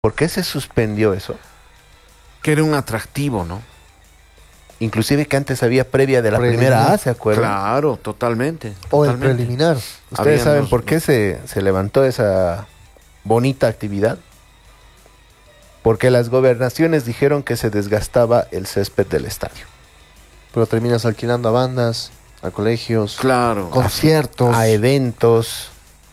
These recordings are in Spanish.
¿Por qué se suspendió eso? Que era un atractivo, ¿no? Inclusive que antes había previa de la primera A, ¿se acuerdan? Claro, totalmente. O el totalmente. preliminar. ¿Ustedes saben por qué se levantó esa bonita actividad? Porque las gobernaciones dijeron que se desgastaba el césped del estadio. Pero terminas alquilando a bandas, a colegios, Claro. conciertos. A eventos.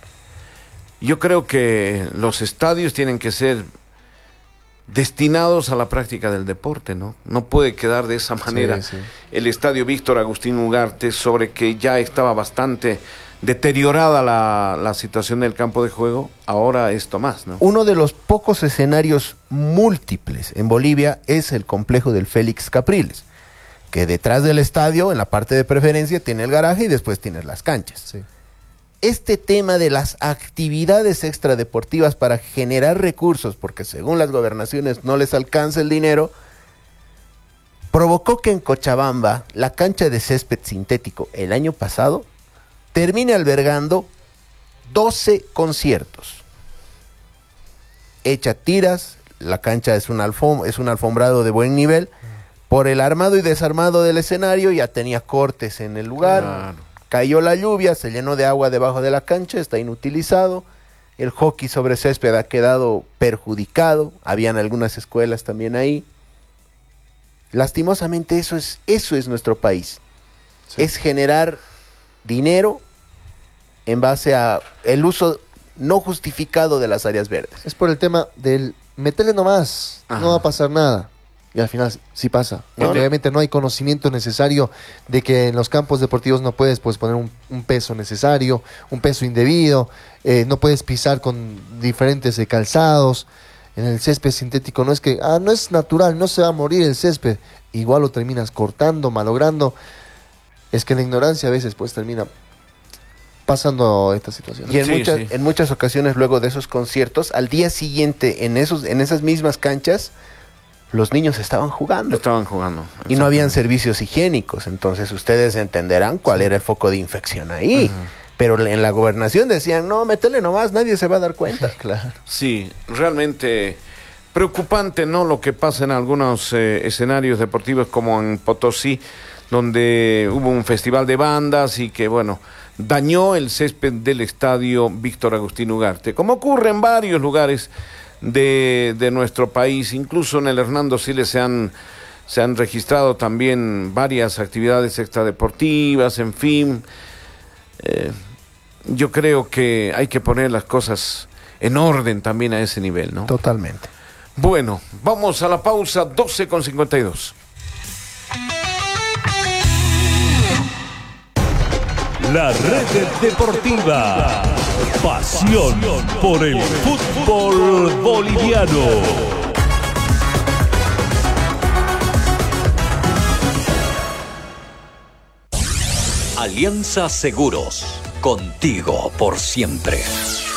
Yo creo que los estadios tienen que ser destinados a la práctica del deporte, ¿no? No puede quedar de esa manera. Sí. El estadio Víctor Agustín Ugarte, sobre que ya estaba bastante deteriorada la situación del campo de juego, ahora esto más, ¿no? Uno de los pocos escenarios múltiples en Bolivia es el complejo del Félix Capriles, que detrás del estadio, en la parte de preferencia, tiene el garaje y después tienes las canchas. Sí. Este tema de las actividades extradeportivas para generar recursos, porque según las gobernaciones no les alcanza el dinero, provocó que en Cochabamba la cancha de césped sintético el año pasado termine albergando 12 conciertos. Hecha tiras, la cancha es un alfombrado de buen nivel. Por el armado y desarmado del escenario ya tenía cortes en el lugar. Claro. Cayó la lluvia, se llenó de agua debajo de la cancha, está inutilizado. El hockey sobre césped ha quedado perjudicado. Habían algunas escuelas también ahí. Lastimosamente eso es nuestro país. Sí. Es generar dinero en base a el uso no justificado de las áreas verdes. Es por el tema del meterle nomás, Ajá. no va a pasar nada. Y al final sí pasa. No, Porque obviamente no hay conocimiento necesario de que en los campos deportivos no puedes poner un peso necesario, un peso indebido, no puedes pisar con diferentes calzados. En el césped sintético no es que, no es natural, no se va a morir el césped. Igual lo terminas cortando, malogrando. Es que la ignorancia a veces pues termina pasando esta situación. Y Sí, sí. en muchas ocasiones luego de esos conciertos, al día siguiente en esas mismas canchas, los niños estaban jugando. Estaban jugando. Y no habían servicios higiénicos, entonces ustedes entenderán cuál era el foco de infección ahí. Pero en la gobernación decían, no, métele nomás, nadie se va a dar cuenta. Claro. Sí, realmente preocupante, ¿no? Lo que pasa en algunos escenarios deportivos como en Potosí, donde hubo un festival de bandas y que, bueno, dañó el césped del estadio Víctor Agustín Ugarte, como ocurre en varios lugares de nuestro país. Incluso en el Hernando Siles se han registrado también varias actividades extradeportivas, en fin. Yo creo que hay que poner las cosas en orden también a ese nivel, ¿no? Totalmente. Bueno, vamos a la pausa, 12:52. La Red Deportiva. Pasión por el fútbol boliviano. Alianza Seguros, contigo por siempre.